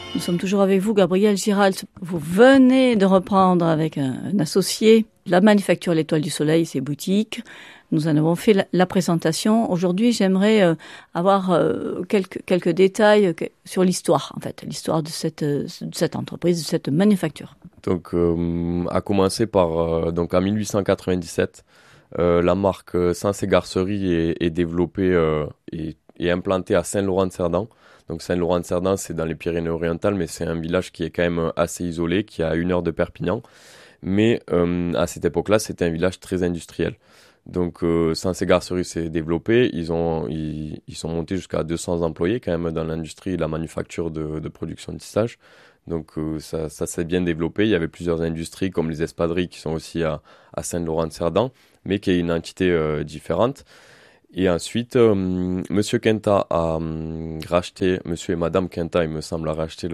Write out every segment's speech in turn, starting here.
Nous sommes toujours avec vous, Gabriel Giralt. Vous venez de reprendre avec un associé la manufacture L'Étoile du Soleil, ses boutiques. Nous en avons fait la présentation. Aujourd'hui, j'aimerais avoir quelques détails sur l'histoire, en fait, l'histoire de cette entreprise, de cette manufacture. Donc, à commencer par, donc en 1897, la marque Sens-et-Garcerie est développée et implantée à Saint-Laurent-de-Cerdan. Donc Saint-Laurent-de-Cerdan, c'est dans les Pyrénées-Orientales, mais c'est un village qui est quand même assez isolé, qui est à 1 heure de Perpignan. Mais à cette époque-là, c'était un village très industriel. Donc Sens-et-Garcerie s'est développé, ils sont montés jusqu'à 200 employés quand même dans l'industrie et la manufacture de production de tissage. Donc ça s'est bien développé. Il y avait plusieurs industries comme les espadrilles qui sont aussi à Saint-Laurent-de-Cerdan, mais qui est une entité différente. Et ensuite, Monsieur Quinta a racheté, Monsieur et Madame Quinta, il me semble, a racheté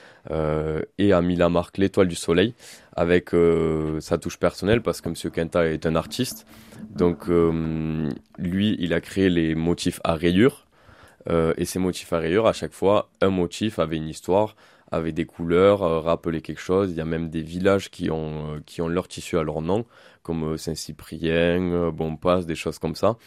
et a mis la marque L'Étoile du Soleil avec sa touche personnelle parce que Monsieur Quinta est un artiste. Donc, lui, il a créé les motifs à rayures. Et ces motifs à rayures, à chaque fois, un motif avait une histoire, avait des couleurs, rappelait quelque chose. Il y a même des villages qui ont leur tissu à leur nom, comme Saint-Cyprien, Bompas, des choses comme ça.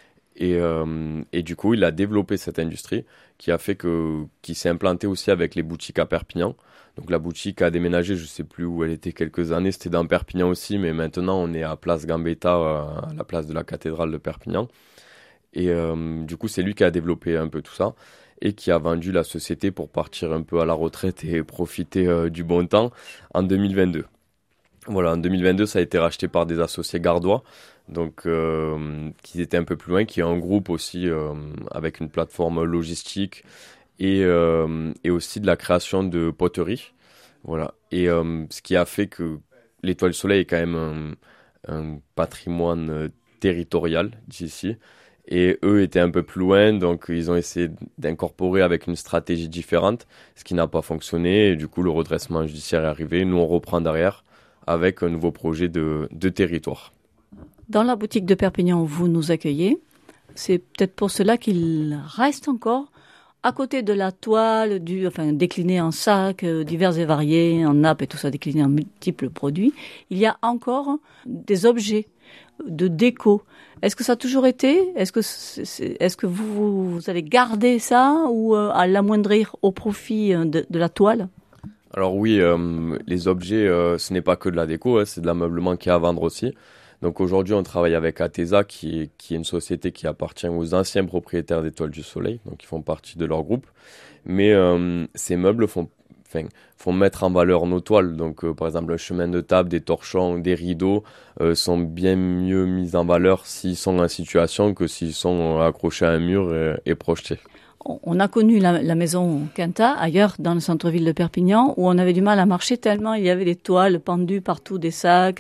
Et du coup, il a développé cette industrie qui a fait qu'il s'est implanté aussi avec les boutiques à Perpignan. Donc la boutique a déménagé, je sais plus où elle était quelques années, c'était dans Perpignan aussi, mais maintenant on est à Place Gambetta, à la place de la cathédrale de Perpignan. Et du coup, c'est lui qui a développé un peu tout ça et qui a vendu la société pour partir un peu à la retraite et profiter du bon temps en 2022. Voilà, en 2022, ça a été racheté par des associés gardois, donc qui étaient un peu plus loin, qui est un groupe aussi avec une plateforme logistique et aussi de la création de poteries. Voilà, et ce qui a fait que l'Étoile du Soleil est quand même un patrimoine territorial d'ici. Et eux étaient un peu plus loin, donc ils ont essayé d'incorporer avec une stratégie différente, ce qui n'a pas fonctionné. Et du coup, le redressement judiciaire est arrivé. Nous, on reprend derrière avec un nouveau projet de territoire. Dans la boutique de Perpignan où vous nous accueillez, c'est peut-être pour cela qu'il reste encore, à côté de la toile, déclinée en sacs divers et variés, en nappes et tout ça, décliné en multiples produits, il y a encore des objets de déco. Est-ce que ça a toujours été ? Est-ce que vous allez garder ça ou à l'amoindrir au profit de la toile ? Alors oui, les objets, ce n'est pas que de la déco, hein, c'est de l'ameublement qui est à vendre aussi. Donc aujourd'hui, on travaille avec Atesa, qui est une société qui appartient aux anciens propriétaires d'Étoile du Soleil, donc ils font partie de leur groupe. Mais ces meubles font mettre en valeur nos toiles. Donc par exemple, un chemin de table, des torchons, des rideaux sont bien mieux mis en valeur s'ils sont en situation que s'ils sont accrochés à un mur et projetés. On a connu la maison Quinta, ailleurs dans le centre-ville de Perpignan, où on avait du mal à marcher tellement il y avait des toiles pendues partout, des sacs,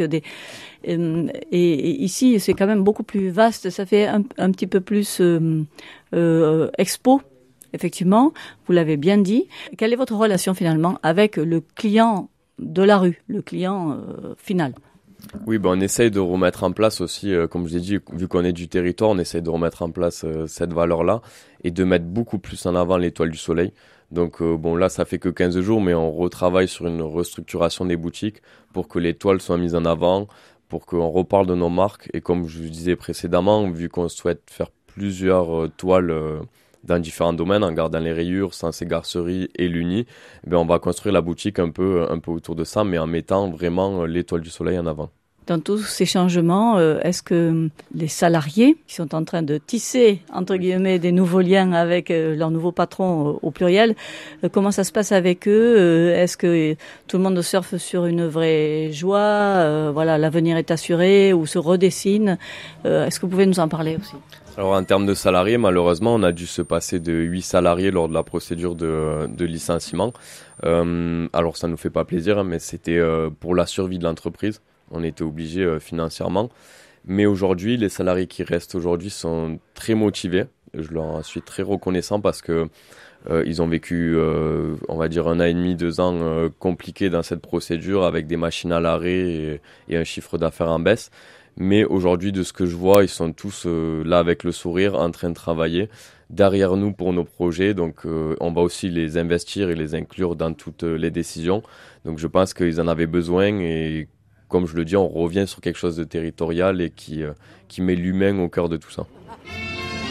et ici c'est quand même beaucoup plus vaste, ça fait un petit peu plus expo, effectivement, vous l'avez bien dit. Quelle est votre relation finalement avec le client de la rue, le client final ? Oui, on essaye de remettre en place aussi, comme je l'ai dit, vu qu'on est du territoire, on essaye de remettre en place cette valeur-là et de mettre beaucoup plus en avant l'Étoile du Soleil. Donc là, ça fait que 15 jours, mais on retravaille sur une restructuration des boutiques pour que les toiles soient mises en avant, pour qu'on reparle de nos marques. Et comme je vous disais précédemment, vu qu'on souhaite faire plusieurs toiles dans différents domaines, en gardant les rayures, Sens-et-Garcerie et l'Uni, on va construire la boutique un peu autour de ça, mais en mettant vraiment l'Étoile du Soleil en avant. Dans tous ces changements, est-ce que les salariés qui sont en train de tisser, entre guillemets, des nouveaux liens avec leur nouveau patron au pluriel, comment ça se passe avec eux ? Est-ce que tout le monde surfe sur une vraie joie ? L'avenir est assuré ou se redessine ? Est-ce que vous pouvez nous en parler aussi ? Alors en termes de salariés, malheureusement, on a dû se passer de 8 salariés lors de la procédure de licenciement. Alors ça nous fait pas plaisir, mais c'était pour la survie de l'entreprise. On était obligé financièrement. Mais aujourd'hui, les salariés qui restent aujourd'hui sont très motivés. Je leur suis très reconnaissant parce que ils ont vécu, on va dire, 1 an et demi, 2 ans compliqués dans cette procédure avec des machines à l'arrêt et un chiffre d'affaires en baisse. Mais aujourd'hui, de ce que je vois, ils sont tous là avec le sourire, en train de travailler derrière nous pour nos projets. Donc, on va aussi les investir et les inclure dans toutes les décisions. Donc, je pense qu'ils en avaient besoin. Et comme je le dis, on revient sur quelque chose de territorial et qui met l'humain au cœur de tout ça.